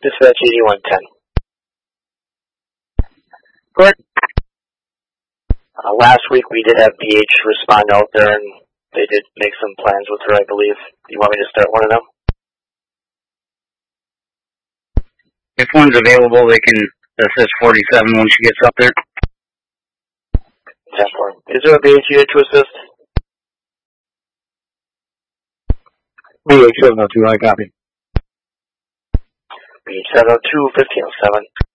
Dispatch 8110. Correct. Last week we did have BH respond out there, and they did make some plans with her, I believe. You want me to start one of them? If one's available, they can assist 47 when she gets up there. 10-4. Is there a BH unit to assist? BH 702, I copy. BH 702, 1507.